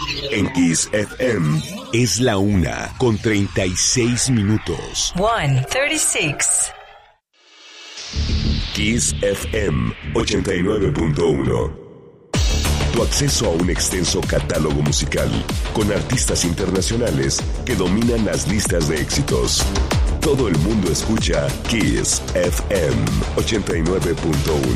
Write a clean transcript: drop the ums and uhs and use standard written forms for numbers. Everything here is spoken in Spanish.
En Kiss FM es la 1:36. 1:36. Kiss FM 89.1. Tu acceso a un extenso catálogo musical con artistas internacionales que dominan las listas de éxitos. Todo el mundo escucha Kiss FM 89.1.